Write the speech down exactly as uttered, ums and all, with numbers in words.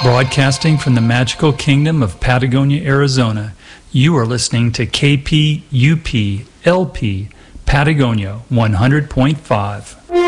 Broadcasting from the magical kingdom of Patagonia, Arizona, you are listening to K P U P L P Patagonia one hundred point five.